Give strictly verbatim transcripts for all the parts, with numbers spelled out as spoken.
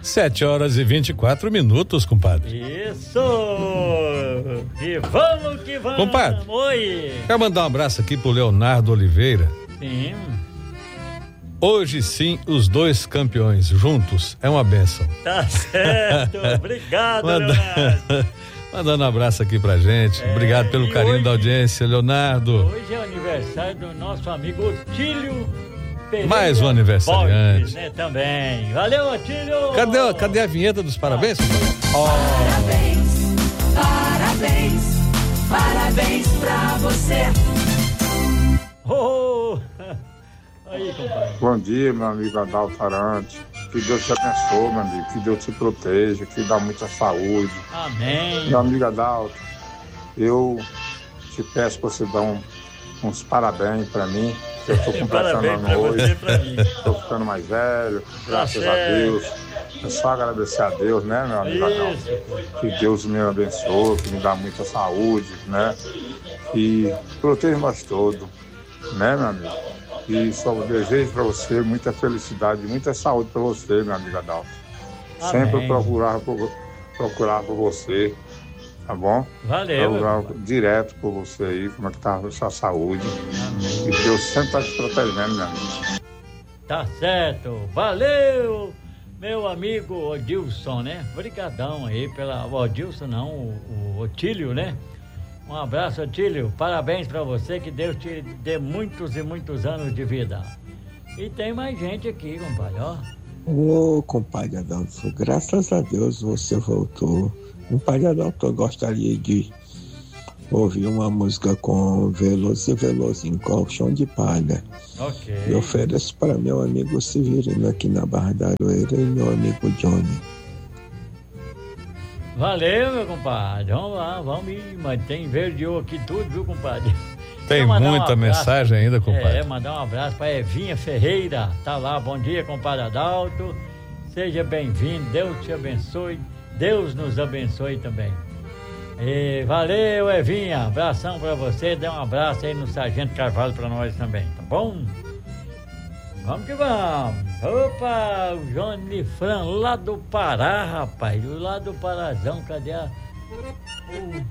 Sete horas e vinte e quatro minutos, compadre. Isso! E vamos que vamos! Compadre, oi! quero mandar um abraço aqui pro Leonardo Oliveira. Sim. Hoje sim, os dois campeões juntos é uma bênção. Tá certo, obrigado, Manda... Leonardo. Mandando um abraço aqui pra gente. É, obrigado pelo carinho hoje, da audiência, Leonardo. Hoje é o aniversário do nosso amigo Otílio Pereira. Mais um aniversariante. Borges, né, também. Valeu, Otílio! Cadê, cadê a vinheta dos parabéns? Oh. Parabéns, parabéns, parabéns pra você. Oh. Aí, compadre. Bom dia, meu amigo Adalto Arante. Que Deus te abençoe, meu amigo. Que Deus te proteja, que dá muita saúde. Amém. Meu amigo Adalto, eu te peço para você dar um, uns parabéns para mim. Eu estou completando ano hoje. Estou ficando mais velho, graças tá a Deus. É só agradecer a Deus, né, meu amigo Adalto? Que Deus me abençoe, que me dá muita saúde, né? E proteja nós todos, né, meu amigo? E só desejo para você muita felicidade, muita saúde para você, meu amigo Adalto. Amém. Sempre procurar por, procurar por você, tá bom? Valeu. Procurar direto por você aí, como é que tá a sua saúde. Amém. E Deus sempre tá te protegendo, meu amigo. Tá certo. Valeu, meu amigo Odilson, né? Obrigadão aí pela... O Odilson não, o, o Otílio, né? Um abraço, Otílio. Parabéns pra você, que Deus te dê muitos e muitos anos de vida. E tem mais gente aqui, compadre, ó. Ô, compadre Adalto, graças a Deus você voltou. Compadre Adalto, eu gostaria de ouvir uma música com Veloso e Velozinho, Colchão de Palha. Ok. E ofereço para meu amigo Severino aqui na Barra da Aroeira e meu amigo Johnny. Valeu, meu compadre. Vamos lá, vamos ir. Mas tem verdeou aqui tudo, viu, compadre? Tem muita um mensagem ainda, compadre. É, mandar um abraço para Evinha Ferreira. Tá lá, bom dia, compadre Adalto. Seja bem-vindo, Deus te abençoe. Deus nos abençoe também. E valeu, Evinha. Abração para você. Dê um abraço aí no Sargento Carvalho para nós também, tá bom? Vamos que vamos. Opa, o Johnny Fran lá do Pará, rapaz. Lá do Parazão, cadê a... Uh...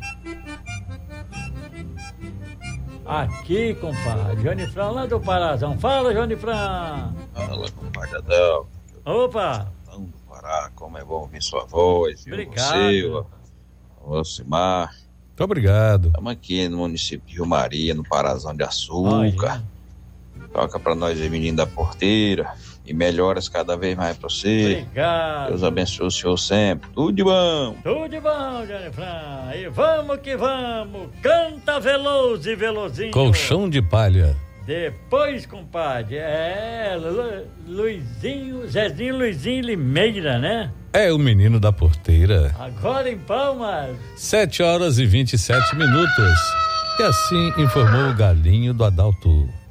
Aqui, compadre. Johnny Fran lá do Parazão. Fala, Johnny Fran. Fala, compadre Adão. Opa. Do Pará, como é bom ouvir sua voz. Obrigado. Silva, Ocimar. Muito obrigado. Estamos aqui no município de Rio Maria, no Parazão de Açúcar. Oh, toca pra nós aí, menino da porteira. E melhoras cada vez mais pra você. Obrigado. Deus abençoe o senhor sempre. Tudo de bom. Tudo de bom, Johnny Fran. E vamos que vamos. Canta Veloso e Velozinho. Colchão de Palha. Depois, compadre, é Lu, Luizinho, Zezinho Luizinho Limeira, né? É o menino da porteira. Agora em Palmas. Sete horas e vinte e sete minutos. E assim informou o Galinho do Adalto.